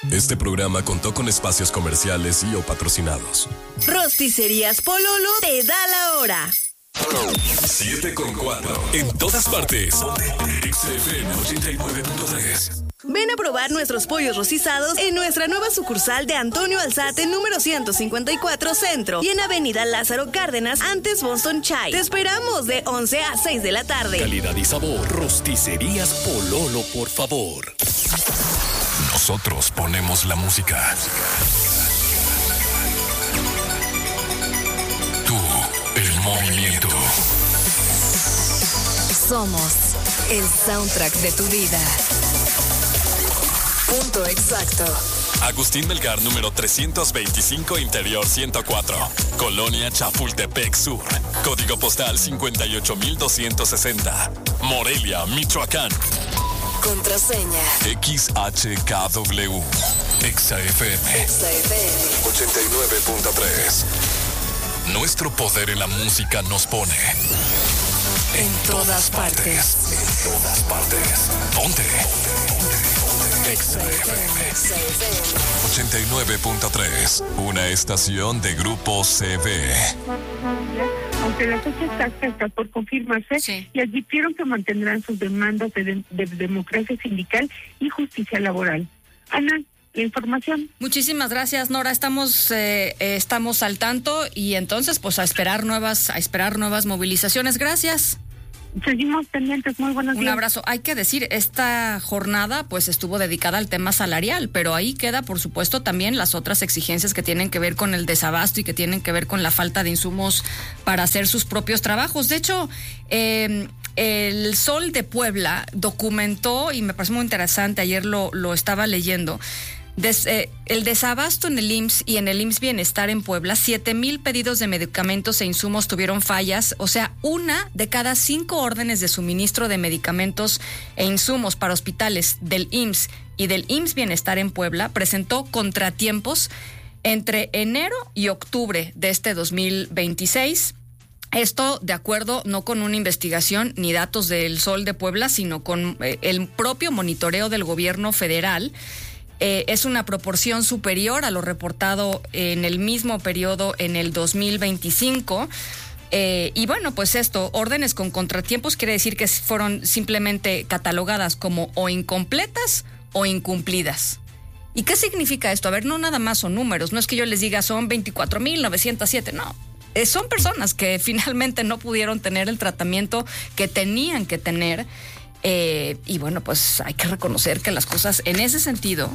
Este programa contó con espacios comerciales y o patrocinados. Rosticerías Pololo te da la hora. 7:04. En todas partes. XFM 89.3. Ven a probar nuestros pollos rostizados en nuestra nueva sucursal de Antonio Alzate, número 154 Centro, y en Avenida Lázaro Cárdenas, antes Boston Chai. Te esperamos de 11 a 6 de la tarde. Calidad y sabor. Rosticerías Pololo, por favor. Nosotros ponemos la música. Tú, el movimiento. Somos el soundtrack de tu vida. Punto exacto. Agustín Melgar, número 325, Interior 104. Colonia Chapultepec Sur. Código postal 58260. Morelia, Michoacán. Contraseña. XHKW. XFM. 89.3. Nuestro poder en la música nos pone En todas partes. En todas partes. Ponte. XFM 89.3. Una estación de Grupo CV. Aunque la fecha exacta está por confirmarse, sí, y advirtieron que mantendrán sus demandas de democracia sindical y justicia laboral. Ana, la información. Muchísimas gracias, Nora. Estamos al tanto y entonces pues a esperar nuevas movilizaciones. Gracias. Seguimos pendientes. Muy buenos días. Un abrazo. Hay que decir, esta jornada pues estuvo dedicada al tema salarial, pero ahí queda, por supuesto, también las otras exigencias que tienen que ver con el desabasto y que tienen que ver con la falta de insumos para hacer sus propios trabajos. De hecho, el Sol de Puebla documentó, y me pareció muy interesante, ayer lo estaba leyendo, el desabasto en el IMSS y en el IMSS Bienestar en Puebla. 7,000 pedidos de medicamentos e insumos tuvieron fallas, o sea, 1 de cada 5 órdenes de suministro de medicamentos e insumos para hospitales del IMSS y del IMSS Bienestar en Puebla presentó contratiempos entre enero y octubre de este 2026. Esto de acuerdo no con una investigación ni datos del Sol de Puebla, sino con el propio monitoreo del gobierno federal. Es una proporción superior a lo reportado en el mismo periodo en el 2025. Y bueno, pues órdenes con contratiempos quiere decir que fueron simplemente catalogadas como o incompletas o incumplidas. ¿Y qué significa esto? A ver, no nada más son números, no es que yo les diga son 24,907, no. Son personas que finalmente no pudieron tener el tratamiento que tenían que tener. Y bueno, pues hay que reconocer que las cosas en ese sentido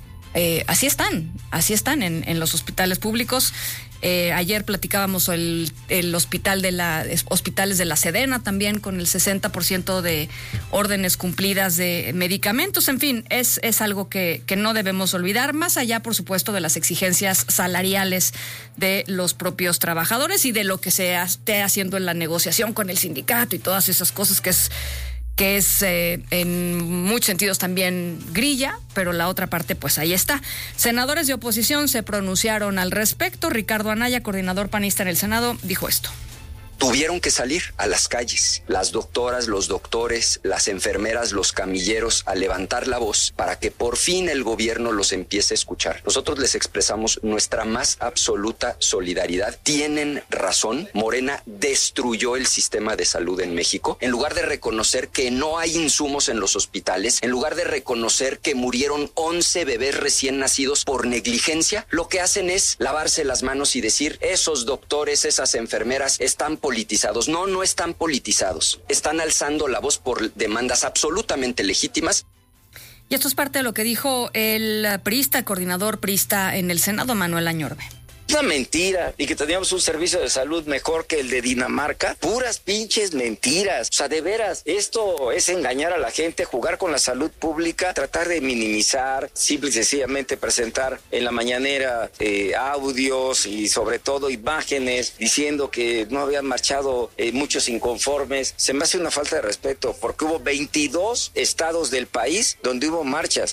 así están en los hospitales públicos. Ayer platicábamos el hospitales de la Sedena también con el 60% de órdenes cumplidas de medicamentos. En fin, es algo que no debemos olvidar, más allá, por supuesto, de las exigencias salariales de los propios trabajadores y de lo que se esté haciendo en la negociación con el sindicato y todas esas cosas que es en muchos sentidos también grilla, pero la otra parte pues ahí está. Senadores de oposición se pronunciaron al respecto. Ricardo Anaya, coordinador panista en el Senado, dijo esto. Tuvieron que salir a las calles, las doctoras, los doctores, las enfermeras, los camilleros, a levantar la voz para que por fin el gobierno los empiece a escuchar. Nosotros les expresamos nuestra más absoluta solidaridad. Tienen razón, Morena destruyó el sistema de salud en México. En lugar de reconocer que no hay insumos en los hospitales, en lugar de reconocer que murieron 11 bebés recién nacidos por negligencia, lo que hacen es lavarse las manos y decir, esos doctores, esas enfermeras están politizados. No están politizados. Están alzando la voz por demandas absolutamente legítimas. Y esto es parte de lo que dijo el coordinador priista en el Senado, Manuel Añorbe. Una mentira, y que teníamos un servicio de salud mejor que el de Dinamarca. Puras pinches mentiras. O sea, de veras, esto es engañar a la gente, jugar con la salud pública, tratar de minimizar, simple y sencillamente presentar en la mañanera audios y sobre todo imágenes diciendo que no habían marchado muchos inconformes. Se me hace una falta de respeto porque hubo 22 estados del país donde hubo marchas.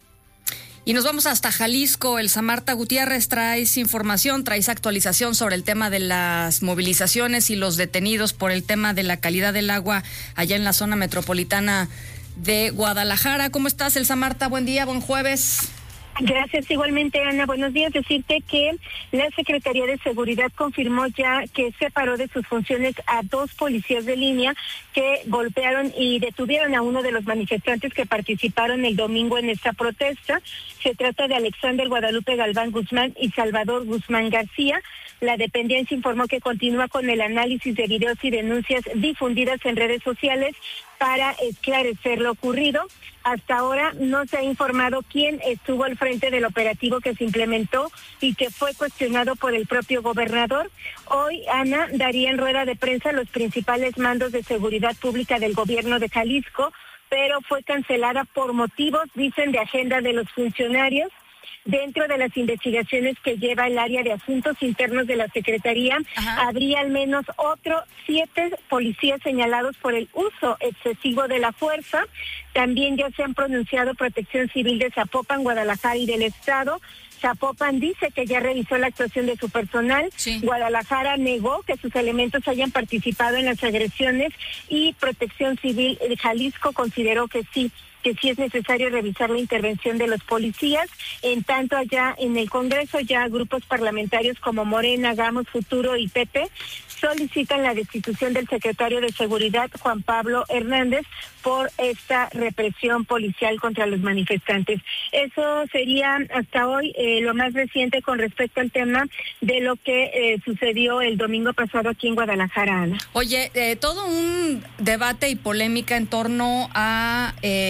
Y nos vamos hasta Jalisco. Elsa Marta Gutiérrez, traes actualización sobre el tema de las movilizaciones y los detenidos por el tema de la calidad del agua allá en la zona metropolitana de Guadalajara. ¿Cómo estás, Elsa Marta? Buen día, buen jueves. Gracias, igualmente, Ana. Buenos días. Decirte que la Secretaría de Seguridad confirmó ya que separó de sus funciones a 2 policías de línea que golpearon y detuvieron a uno de los manifestantes que participaron el domingo en esta protesta. Se trata de Alexander Guadalupe Galván Guzmán y Salvador Guzmán García. La dependencia informó que continúa con el análisis de videos y denuncias difundidas en redes sociales para esclarecer lo ocurrido. Hasta ahora no se ha informado quién estuvo al frente del operativo que se implementó y que fue cuestionado por el propio gobernador. Hoy, Ana, daría en rueda de prensa los principales mandos de seguridad pública del gobierno de Jalisco, pero fue cancelada por motivos, dicen, de agenda de los funcionarios. Dentro de las investigaciones que lleva el área de asuntos internos de la Secretaría, habría al menos otros 7 policías señalados por el uso excesivo de la fuerza. También ya se han pronunciado Protección Civil de Zapopan, Guadalajara y del Estado. Zapopan dice que ya revisó la actuación de su personal. Sí. Guadalajara negó que sus elementos hayan participado en las agresiones y Protección Civil de Jalisco consideró que sí es necesario revisar la intervención de los policías. En tanto, allá en el Congreso, ya grupos parlamentarios como Morena, Gamos, Futuro y PP solicitan la destitución del secretario de Seguridad, Juan Pablo Hernández, por esta represión policial contra los manifestantes. Eso sería hasta hoy lo más reciente con respecto al tema de lo que sucedió el domingo pasado aquí en Guadalajara, Ana. Oye, todo un debate y polémica en torno a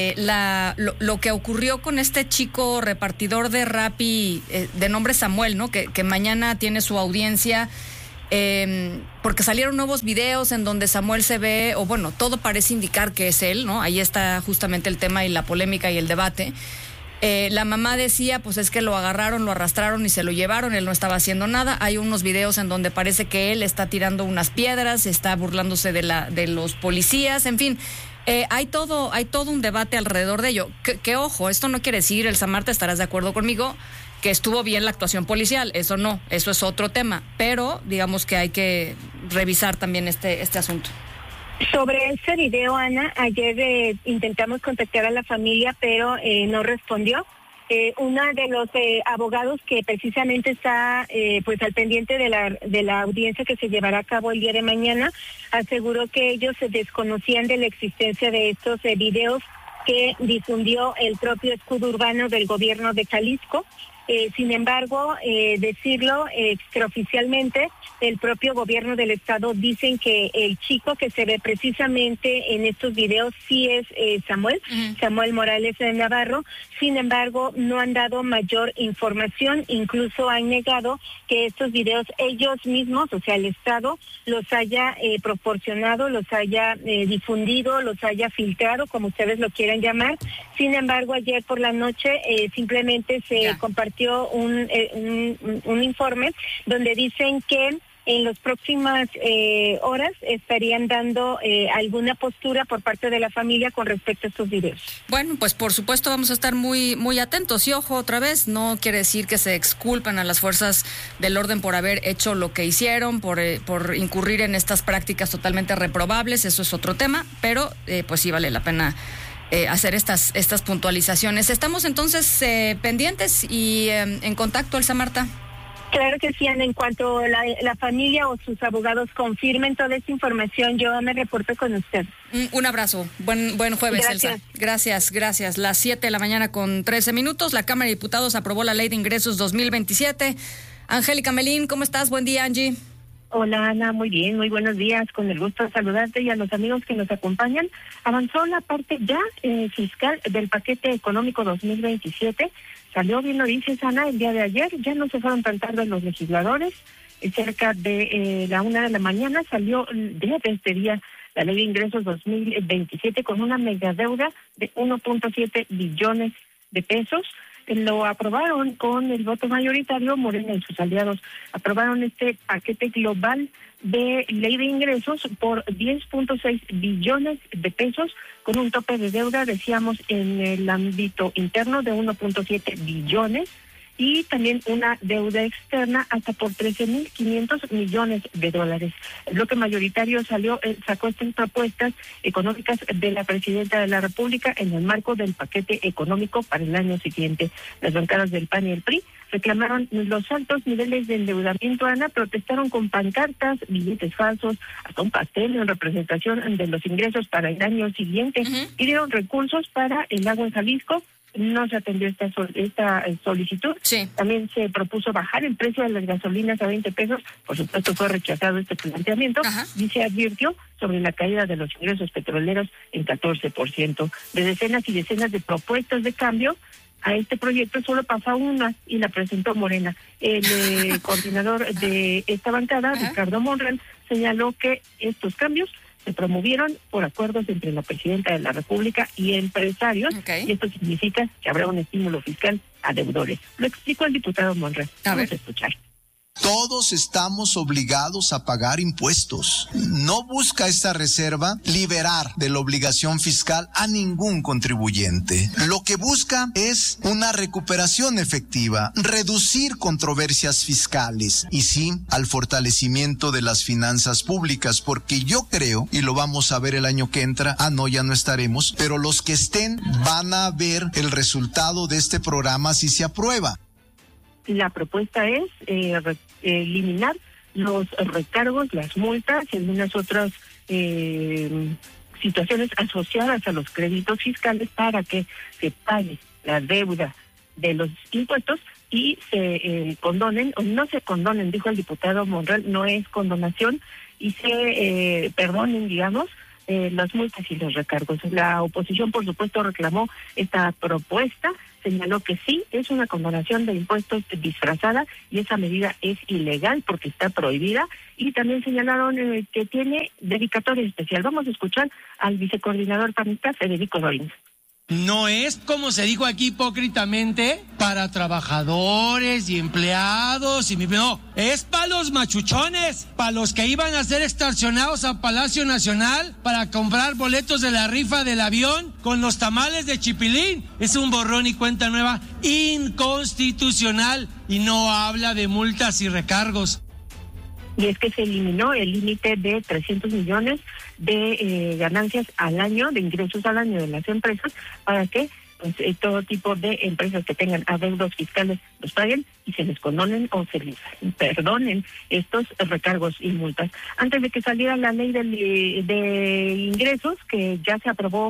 lo que ocurrió con este chico repartidor de Rappi de nombre Samuel, ¿no? Que mañana tiene su audiencia. Porque salieron nuevos videos en donde Samuel se ve, o bueno, todo parece indicar que es él, ¿no? Ahí está justamente el tema y la polémica y el debate. La mamá decía, pues es que lo agarraron, lo arrastraron y se lo llevaron, él no estaba haciendo nada. Hay unos videos en donde parece que él está tirando unas piedras, está burlándose de los policías, en fin. Hay todo un debate alrededor de ello. Que ojo, esto no quiere decir, Elsa Marta, estarás de acuerdo conmigo, que estuvo bien la actuación policial, eso no, eso es otro tema, pero digamos que hay que revisar también este asunto. Sobre ese video, Ana, ayer intentamos contactar a la familia, pero no respondió. Uno de los abogados que precisamente está pues al pendiente de la audiencia que se llevará a cabo el día de mañana, aseguró que ellos se desconocían de la existencia de estos videos que difundió el propio escudo urbano del gobierno de Jalisco. Sin embargo, decirlo extraoficialmente, el propio gobierno del estado dicen que el chico que se ve precisamente en estos videos sí es Samuel Morales Navarro. Sin embargo, no han dado mayor información, incluso han negado que estos videos ellos mismos, o sea, el estado, los haya proporcionado, los haya difundido, los haya filtrado, como ustedes lo quieran llamar. Sin embargo, ayer por la noche simplemente se compartió un informe donde dicen que en las próximas horas estarían dando alguna postura por parte de la familia con respecto a estos videos. Bueno, pues por supuesto vamos a estar muy, muy atentos. Y ojo, otra vez, no quiere decir que se exculpan a las fuerzas del orden por haber hecho lo que hicieron, por incurrir en estas prácticas totalmente reprobables, eso es otro tema, pero pues sí vale la pena hacer estas puntualizaciones. Estamos entonces pendientes y en contacto, Elsa Marta. Claro que sí, Ana. En cuanto la familia o sus abogados confirmen toda esta información, yo me reporto con usted. Un abrazo. Buen jueves, gracias. Elsa. Gracias. Las 7:13 a.m. La Cámara de Diputados aprobó la Ley de Ingresos 2027. Angélica Melín, ¿cómo estás? Buen día, Angie. Hola, Ana, muy bien, muy buenos días, con el gusto de saludarte y a los amigos que nos acompañan. Avanzó la parte ya fiscal del paquete económico 2027, salió, bien lo dices, Ana, el día de ayer, ya no se fueron tan tarde los legisladores, cerca de la 1 de la mañana salió de este día la Ley de Ingresos 2027 con una megadeuda de 1.7 billones de pesos. Lo aprobaron con el voto mayoritario. Morena y sus aliados aprobaron este paquete global de ley de ingresos por 10.6 billones de pesos, con un tope de deuda, decíamos, en el ámbito interno de 1.7 billones. y también una deuda externa hasta por $13,500 millones. El bloque mayoritario sacó estas propuestas económicas de la presidenta de la República en el marco del paquete económico para el año siguiente. Las bancadas del PAN y el PRI reclamaron los altos niveles de endeudamiento, Ana, protestaron con pancartas, billetes falsos, hasta un pastel en representación de los ingresos para el año siguiente. Pidieron recursos para el agua en Jalisco. No se atendió esta solicitud. Sí. También se propuso bajar el precio de las gasolinas a 20 pesos. Por supuesto, fue rechazado este planteamiento. Y se advirtió sobre la caída de los ingresos petroleros en 14%. De decenas y decenas de propuestas de cambio, a este proyecto solo pasa una y la presentó Morena. El coordinador de esta bancada, Ricardo Monreal, señaló que estos cambios se promovieron por acuerdos entre la presidenta de la República y empresarios, y esto significa que habrá un estímulo fiscal a deudores. Lo explicó el diputado Monreal. Vamos a escuchar. Todos estamos obligados a pagar impuestos. No busca esta reserva liberar de la obligación fiscal a ningún contribuyente. Lo que busca es una recuperación efectiva, reducir controversias fiscales y sí al fortalecimiento de las finanzas públicas, porque yo creo, y lo vamos a ver el año que entra, ya no estaremos, pero los que estén van a ver el resultado de este programa si se aprueba. La propuesta es eliminar los recargos, las multas y algunas otras situaciones asociadas a los créditos fiscales para que se pague la deuda de los impuestos y se condonen, o no se condonen, dijo el diputado Monreal, no es condonación, y se perdonen, digamos, las multas y los recargos. La oposición, por supuesto, reclamó esta propuesta, señaló que sí, es una condonación de impuestos disfrazada y esa medida es ilegal porque está prohibida, y también señalaron que tiene dedicatoria especial. Vamos a escuchar al vicecoordinador panista, Federico Dorin. No es, como se dijo aquí hipócritamente, para trabajadores y empleados, no, es para los machuchones, para los que iban a ser extorsionados a Palacio Nacional para comprar boletos de la rifa del avión con los tamales de chipilín. Es un borrón y cuenta nueva inconstitucional y no habla de multas y recargos. Y es que se eliminó el límite de 300 millones de ganancias al año, de ingresos al año de las empresas, para que todo tipo de empresas que tengan adeudos fiscales los paguen y se les condonen o se les perdonen estos recargos y multas. Antes de que saliera la ley de ingresos, que ya se aprobó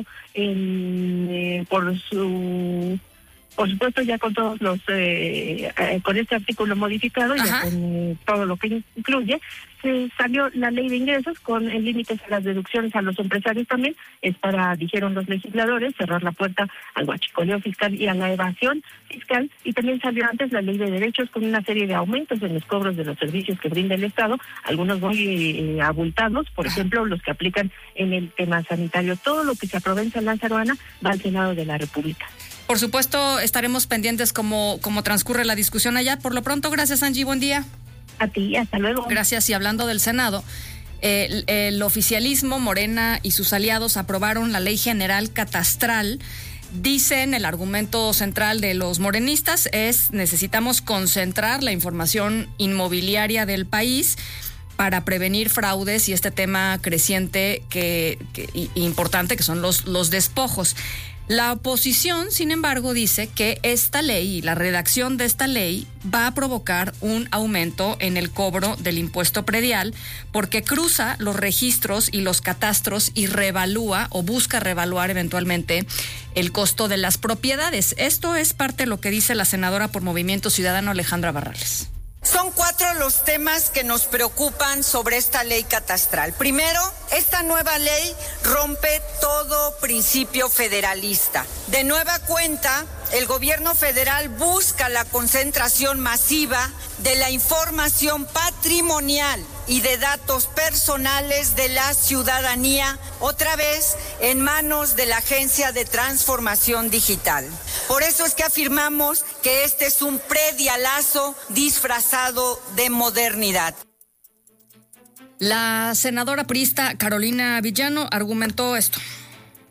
por supuesto, ya con todos los, con este artículo modificado, ya con todo lo que incluye, se salió la ley de ingresos con límites a las deducciones a los empresarios también. Es para, dijeron los legisladores, cerrar la puerta al huachicoleo fiscal y a la evasión fiscal. Y también salió antes la ley de derechos con una serie de aumentos en los cobros de los servicios que brinda el Estado, algunos muy abultados, por ejemplo, los que aplican en el tema sanitario. Todo lo que se aprueba en San Lázaro, Ana, va al Senado de la República. Por supuesto, estaremos pendientes cómo transcurre la discusión allá. Por lo pronto, gracias, Angie, buen día. A ti, hasta luego. Gracias. Y hablando del Senado, el oficialismo, Morena y sus aliados aprobaron la Ley General Catastral. Dicen, el argumento central de los morenistas es: necesitamos concentrar la información inmobiliaria del país para prevenir fraudes y este tema creciente importante que son los despojos. La oposición, sin embargo, dice que esta ley y la redacción de esta ley va a provocar un aumento en el cobro del impuesto predial porque cruza los registros y los catastros y revalúa o busca revaluar eventualmente el costo de las propiedades. Esto es parte de lo que dice la senadora por Movimiento Ciudadano, Alejandra Barrales. Son 4 los temas que nos preocupan sobre esta ley catastral. Primero, esta nueva ley rompe todo principio federalista. De nueva cuenta, el gobierno federal busca la concentración masiva de la información patrimonial y de datos personales de la ciudadanía, otra vez en manos de la Agencia de Transformación Digital. Por eso es que afirmamos que este es un predialazo disfrazado de modernidad. La senadora priista Carolina Villano argumentó esto.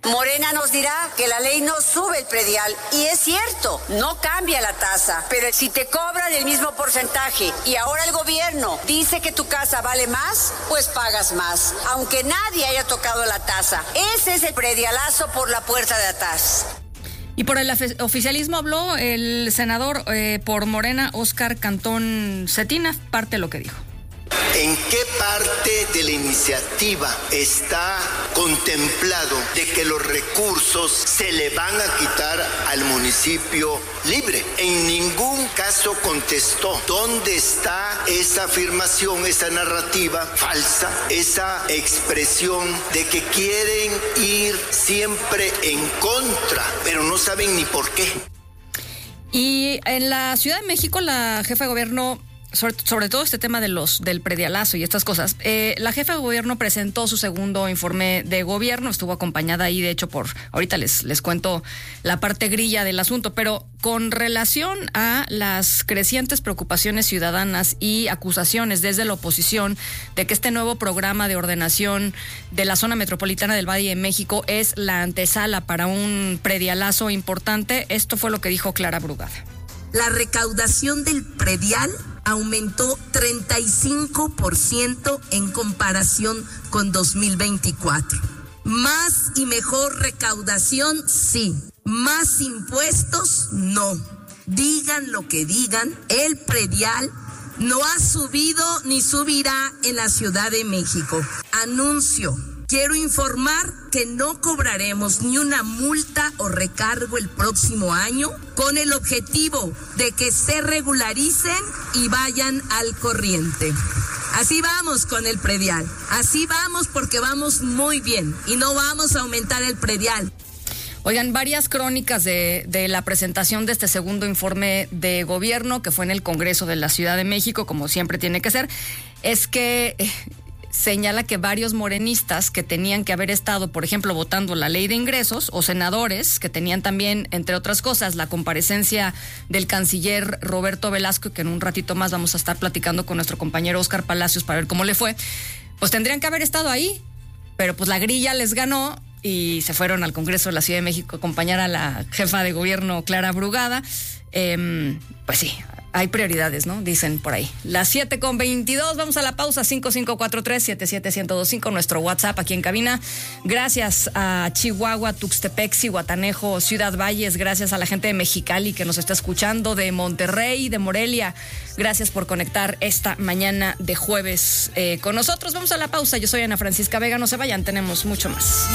Morena nos dirá que la ley no sube el predial, y es cierto, no cambia la tasa, pero si te cobran el mismo porcentaje y ahora el gobierno dice que tu casa vale más, pues pagas más, aunque nadie haya tocado la tasa. Ese es el predialazo por la puerta de atrás. Y por el oficialismo habló el senador por Morena, Óscar Cantón Cetina, parte de lo que dijo. ¿En qué parte de la iniciativa está contemplado de que los recursos se le van a quitar al municipio libre? En ningún caso contestó. ¿Dónde está esa afirmación, esa narrativa falsa, esa expresión de que quieren ir siempre en contra, pero no saben ni por qué? Y en la Ciudad de México, la jefa de gobierno, sobre todo este tema del predialazo y estas cosas, la jefa de gobierno presentó su segundo informe de gobierno, estuvo acompañada ahí, de hecho, ahorita les cuento la parte grilla del asunto, pero con relación a las crecientes preocupaciones ciudadanas y acusaciones desde la oposición de que este nuevo programa de ordenación de la zona metropolitana del Valle de México es la antesala para un predialazo importante, esto fue lo que dijo Clara Brugada. La recaudación del predial aumentó 35% en comparación con 2024. Más y mejor recaudación, sí. Más impuestos, no. Digan lo que digan, el predial no ha subido ni subirá en la Ciudad de México. Anuncio. Quiero informar que no cobraremos ni una multa o recargo el próximo año con el objetivo de que se regularicen y vayan al corriente. Así vamos con el predial, así vamos porque vamos muy bien y no vamos a aumentar el predial. Oigan, varias crónicas de la presentación de este segundo informe de gobierno que fue en el Congreso de la Ciudad de México, como siempre tiene que ser, es que señala que varios morenistas que tenían que haber estado, por ejemplo, votando la ley de ingresos, o senadores que tenían también, entre otras cosas, la comparecencia del canciller Roberto Velasco, que en un ratito más vamos a estar platicando con nuestro compañero Óscar Palacios para ver cómo le fue, pues tendrían que haber estado ahí, pero pues la grilla les ganó y se fueron al Congreso de la Ciudad de México a acompañar a la jefa de gobierno, Clara Brugada. Pues sí, hay prioridades, ¿no? Dicen por ahí. Las 7:22, vamos a la pausa, 5543-77125, nuestro WhatsApp aquí en cabina. Gracias a Chihuahua, Tuxtepec, Zihuatanejo, Ciudad Valles, gracias a la gente de Mexicali que nos está escuchando, de Monterrey, de Morelia. Gracias por conectar esta mañana de jueves con nosotros. Vamos a la pausa, yo soy Ana Francisca Vega, no se vayan, tenemos mucho más.